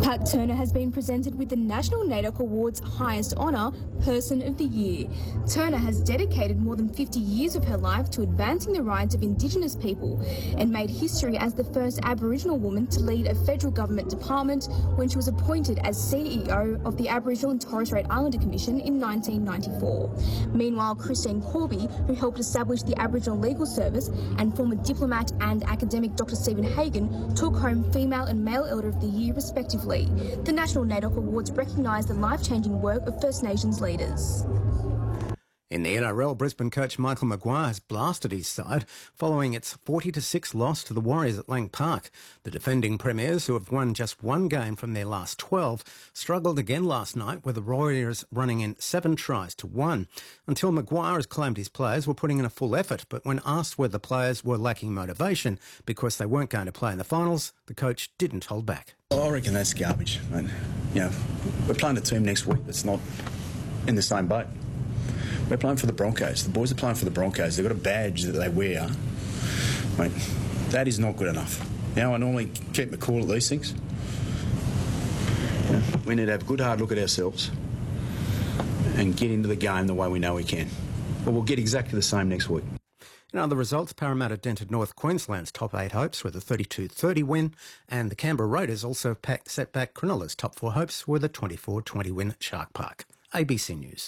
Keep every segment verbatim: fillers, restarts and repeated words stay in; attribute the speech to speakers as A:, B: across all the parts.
A: Pat Turner has been presented with the National NAIDOC Award's highest honour, Person of the Year. Turner has dedicated more than fifty years of her life to advancing the rights of Indigenous people and made history as the first Aboriginal woman to lead a federal government department when she was appointed as C E O of the Aboriginal and Torres Strait Islander Commission in nineteen ninety-four. Meanwhile, Christine Corby, who helped establish the Aboriginal Legal Service, and former diplomat and academic Doctor Stephen Hagan took home Female and Male Elder of the Year respectively. The National NAIDOC Awards recognise the life-changing work of First Nations leaders.
B: In the N R L, Brisbane coach Michael Maguire has blasted his side following its forty to six loss to the Warriors at Lang Park. The defending premiers, who have won just one game from their last twelve, struggled again last night with the Warriors running in seven tries to one. Until Maguire has claimed his players were putting in a full effort, but when asked whether the players were lacking motivation because they weren't going to play in the finals, the coach didn't hold back.
C: I reckon that's garbage. Mate. You know, we're playing a team next week that's not in the same boat. We're playing for the Broncos. The boys are playing for the Broncos. They've got a badge that they wear. Mate, that is not good enough. Now, I normally keep my cool at these things. You know, we need to have a good hard look at ourselves and get into the game the way we know we can. But we'll get exactly the same next week.
B: In other results, Parramatta dented North Queensland's top eight hopes with a thirty-two thirty win, and the Canberra Raiders also packed, set back Cronulla's top four hopes with a twenty-four twenty win at Shark Park. A B C News.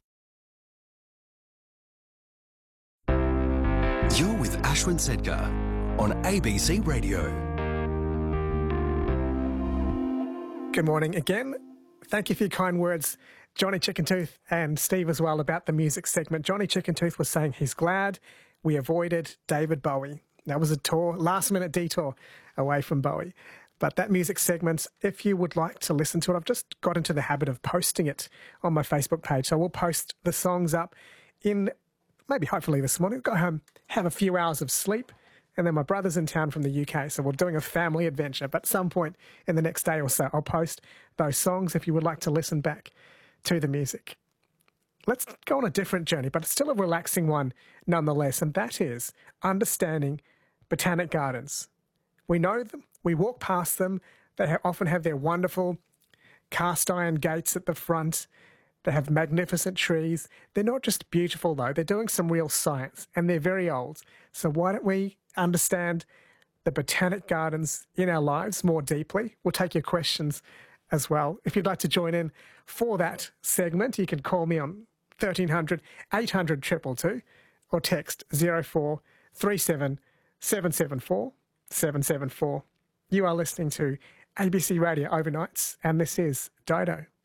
D: You're with Ashwin Sedkar on A B C Radio.
E: Good morning again. Thank you for your kind words, Johnny Chickentooth and Steve as well, about the music segment. Johnny Chickentooth was saying he's glad we avoided David Bowie. That was a tour, last-minute detour away from Bowie. But that music segment, if you would like to listen to it, I've just got into the habit of posting it on my Facebook page. So we'll post the songs up in maybe hopefully this morning. Go home, have a few hours of sleep, and then my brother's in town from the U K, so we're doing a family adventure. But at some point in the next day or so, I'll post those songs if you would like to listen back to the music. Let's go on a different journey, but it's still a relaxing one nonetheless, and that is understanding botanic gardens. We know them, we walk past them, they ha- often have their wonderful cast iron gates at the front. They have magnificent trees. They're not just beautiful, though. They're doing some real science, and they're very old. So why don't we understand the botanic gardens in our lives more deeply? We'll take your questions as well. If you'd like to join in for that segment, you can call me on thirteen hundred, eight hundred, two two two or text zero four three seven, seven seven four, seven seven four. You are listening to A B C Radio Overnights, and this is Dido.